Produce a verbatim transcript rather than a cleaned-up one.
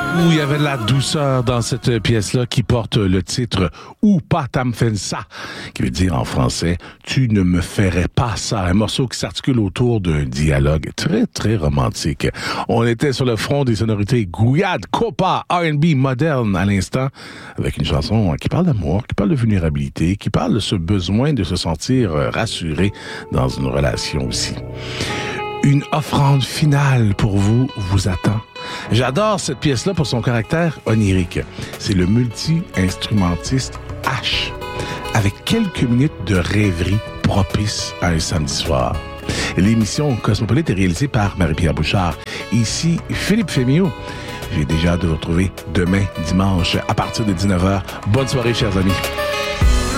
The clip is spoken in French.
Où il y avait de la douceur dans cette pièce-là qui porte le titre « Ou pas tam fen ça », qui veut dire en français « Tu ne me ferais pas ça ». Un morceau qui s'articule autour d'un dialogue très, très romantique. On était sur le front des sonorités Gouillade, Copa, R and B moderne à l'instant, avec une chanson qui parle d'amour, qui parle de vulnérabilité, qui parle de ce besoin de se sentir rassuré dans une relation aussi. Une offrande finale pour vous vous attend. J'adore cette pièce-là pour son caractère onirique. C'est le multi-instrumentiste H, avec quelques minutes de rêverie propice à un samedi soir. L'émission Cosmopolite est réalisée par Marie-Pierre Bouchard. Ici, Philippe Fémiot. J'ai déjà hâte de vous retrouver demain, dimanche, à partir de dix-neuf heures. Bonne soirée, chers amis.